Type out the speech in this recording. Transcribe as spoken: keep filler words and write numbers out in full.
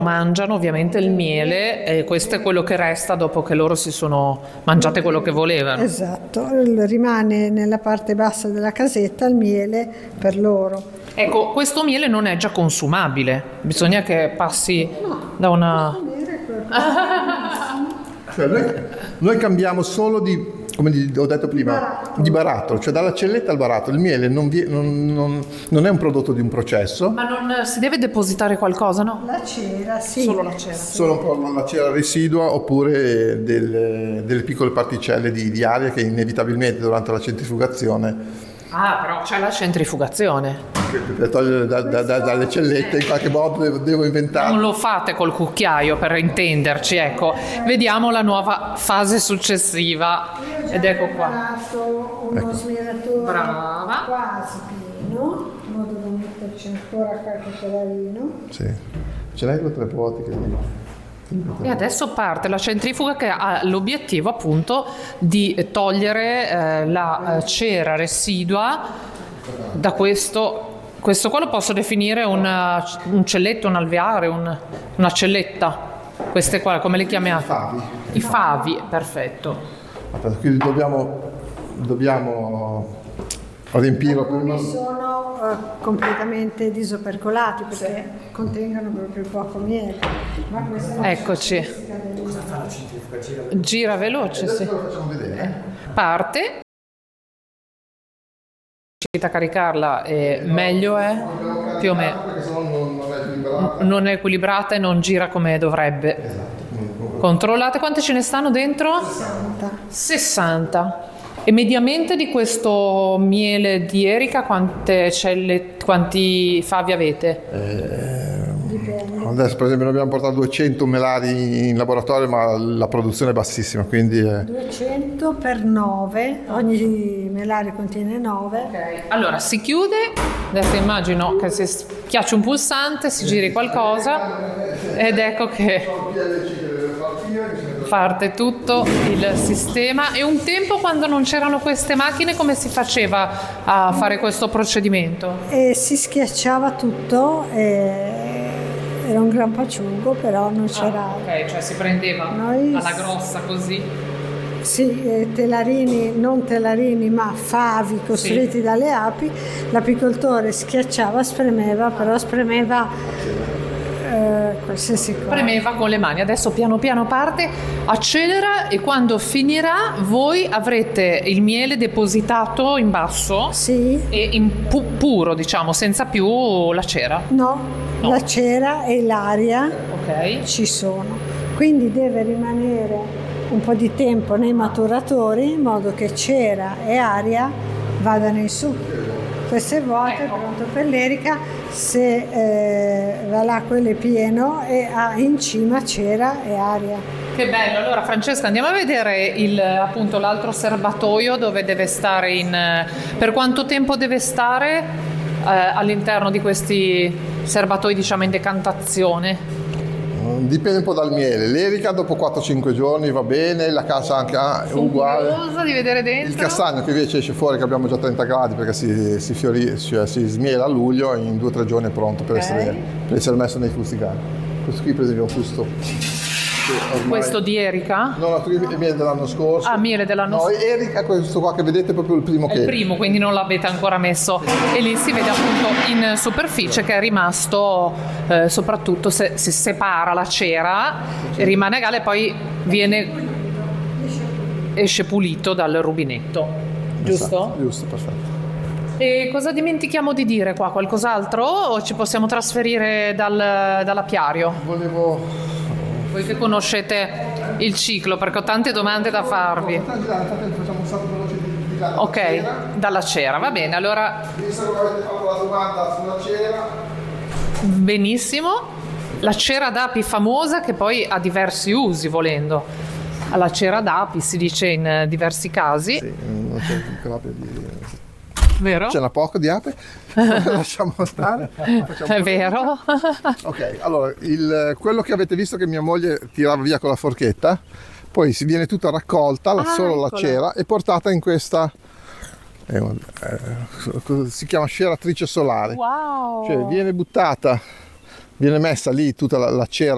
Mangiano ovviamente il miele e questo è quello che resta dopo che loro si sono mangiate quello che volevano. Esatto, rimane nella parte bassa della casetta il miele per loro. Ecco, questo miele non è già consumabile, bisogna che passi da una... Cioè, noi, noi cambiamo solo di, come ho detto prima, barattolo. di barattolo, cioè dalla celletta al barattolo. Il miele non, vi, non, non, non è un prodotto di un processo. Ma non si deve depositare qualcosa, no? La cera, sì. Solo la cera. Solo un po' la cera residua oppure del, delle piccole particelle di, di aria che inevitabilmente durante la centrifugazione, Ah, però c'è la centrifugazione. per togliere da, da, da, dalle cellette, in qualche modo devo, devo inventare. Non lo fate col cucchiaio, per intenderci, ecco. Vediamo la nuova fase successiva. Ed ecco qua. Ho uno Ecco. smiratore Brava. quasi pieno, in modo da metterci ancora qualche pedarino. Sì. Ce l'hai due o tre vuoti che... E adesso parte la centrifuga che ha l'obiettivo appunto di togliere eh, la eh, cera residua da questo. Questo qua lo posso definire una, un celletto, un alveare, un, una celletta. Queste qua, come le chiamiate? Favi. I favi, perfetto. Aspetta, quindi dobbiamo, dobbiamo riempirlo prima. Alcuni sono eh, completamente disopercolati perché contengono proprio poco miele. Ma questa è la Eccoci. caratteristica del- Gira veloce, sì. Adesso lo facciamo vedere. Parte. Riuscite a caricarla e meglio è, più o meno. Perché sennò non, non è equilibrato. Non è equilibrata e non gira come dovrebbe. Controllate quante ce ne stanno dentro? sessanta. E mediamente di questo miele di erica quante celle, quanti favi avete? Adesso per esempio noi abbiamo portato duecento melari in laboratorio, ma la produzione è bassissima, quindi è... duecento per nove, ogni melare contiene nove. Allora si chiude, adesso immagino che si schiaccia un pulsante, si giri qualcosa ed ecco che parte tutto il sistema. E un tempo, quando non c'erano queste macchine, come si faceva a fare questo procedimento? E si schiacciava tutto, e era un gran paciugo, però non c'era... Ah, ok, cioè si prendeva Noi- alla grossa così. Sì, eh, telarini, non telarini, ma favi costruiti Sì. dalle api. L'apicoltore schiacciava, spremeva, però spremeva eh, qualsiasi cosa. Premeva con le mani, adesso piano piano parte, accelera e quando finirà voi avrete il miele depositato in basso Sì, e in pu- puro, diciamo, senza più la cera. no, No. la cera e l'aria Ok? ci sono, quindi deve rimanere un po' di tempo nei maturatori in modo che cera e aria vadano in su. Questo è vuoto, è Ecco. pronto per l'erica. Se eh, va là quello è pieno e ha in cima cera e aria. Che bello. Allora Francesca, andiamo a vedere il, appunto l'altro serbatoio dove deve stare in... Per quanto tempo deve stare eh, all'interno di questi serbatoi, diciamo, in decantazione? Dipende un po' dal miele. L'erica dopo quattro cinque giorni va bene, la casa anche ah, è uguale. Curiosa di vedere dentro. Il castagno che invece esce fuori, che abbiamo già trenta gradi perché si, si, fiori, cioè si smiela a luglio, in due o tre giorni è pronto per, Ok. essere, per essere messo nei fusticari. Questo qui per esempio è un fusto. che ormai- Questo di erica? No, no, è miele dell'anno scorso. Ah, miele dell'anno no, scorso. Erica, questo qua che vedete è proprio il primo È che... il primo, quindi non l'avete ancora messo. E lì si vede appunto in superficie che è rimasto, eh, soprattutto se si separa la cera, e rimane a galla e poi viene, esce pulito dal rubinetto. Giusto? Esatto, giusto, perfetto. E cosa dimentichiamo di dire qua? Qualcos'altro? O ci possiamo trasferire dal, dall'apiario? Volevo... Voi che conoscete il ciclo, perché ho tante domande da farvi. Facciamo un salto veloce di, di là. Ok, dalla cera, va bene, allora Visto che avete fatto la domanda sulla cera, benissimo. La cera d'api famosa che poi ha diversi usi volendo. Alla cera d'api si dice in diversi casi, sì, non c'è ancora di... vero? Ce n'è poco di ape, lasciamo stare. Facciamo- È vero? Ok, allora, il- quello che avete visto che mia moglie tirava via con la forchetta, poi si viene tutta raccolta, la- Ah, solo la eccola. cera, e portata in questa, eh, eh, si chiama sceratrice solare. Wow! Cioè viene buttata, viene messa lì tutta la, la cera